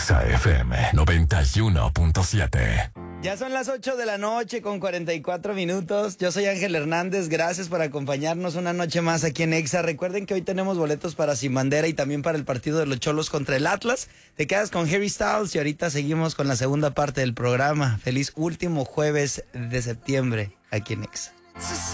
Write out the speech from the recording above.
Exa FM 91.7. Ya son las 8 de la noche con 44 minutos. Yo soy Ángel Hernández. Gracias por acompañarnos una noche más aquí en Exa. Recuerden que hoy tenemos boletos para Sin Bandera y también para el partido de los Cholos contra el Atlas. Te quedas con Harry Styles y ahorita seguimos con la segunda parte del programa. Feliz último jueves de septiembre aquí en Exa.